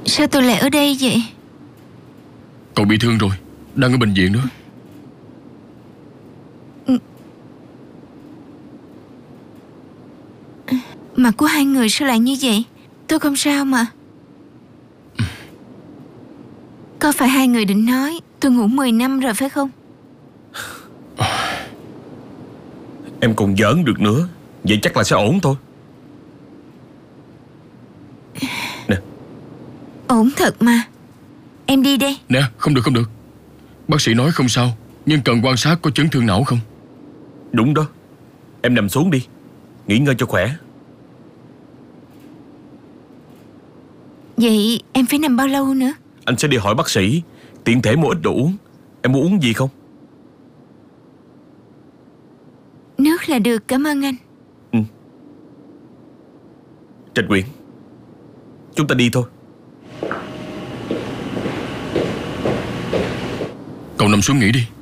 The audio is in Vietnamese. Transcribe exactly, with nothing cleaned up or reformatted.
Sao tôi lại ở đây vậy? Cậu bị thương rồi, đang ở bệnh viện nữa. Mặt của hai người sao lại như vậy? Tôi không sao mà. Có phải hai người định nói tôi ngủ mười năm rồi phải không? Em còn giỡn được nữa. Vậy chắc là sẽ ổn thôi. Nè. Ổn thật mà. Em đi đây. Nè, không được không được. Bác sĩ nói không sao, nhưng cần quan sát có chấn thương não không. Đúng đó. Em nằm xuống đi, nghỉ ngơi cho khỏe. Vậy em phải nằm bao lâu nữa? Anh sẽ đi hỏi bác sĩ. Tiện thể mua ít đồ uống. Em muốn uống gì không? Nước là được, cảm ơn anh. Ừ. Trạch Quyển, chúng ta đi thôi. Cậu nằm xuống nghỉ đi.